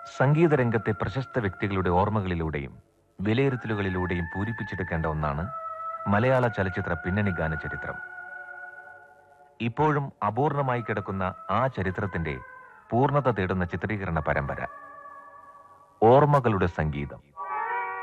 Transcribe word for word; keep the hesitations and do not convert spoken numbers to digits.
സംഗീതരംഗത്തെ പ്രശസ്ത വ്യക്തികളുടെ ഓർമ്മകളിലൂടെയും വിലയിരുത്തലുകളിലൂടെയും പൂരിപ്പിച്ചെടുക്കേണ്ട ഒന്നാണ് മലയാള ചലച്ചിത്ര പിന്നണി ഗാന ചരിത്രം. ഇപ്പോഴും അപൂർണമായി കിടക്കുന്ന ആ ചരിത്രത്തിന്റെ പൂർണ്ണത തേടുന്ന ചിത്രീകരണ പരമ്പര ഓർമ്മകളുടെ സംഗീതം.